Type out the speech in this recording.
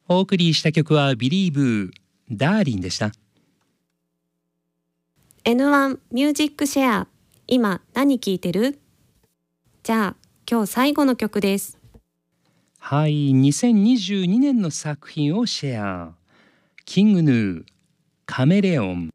お送りした曲は Believe ダーリンでした。 N1 ミュージックシェア、今何聴いてる？じゃあ今日最後の曲です。 はい、2022年の作品をシェア。キングヌー、カメレオン。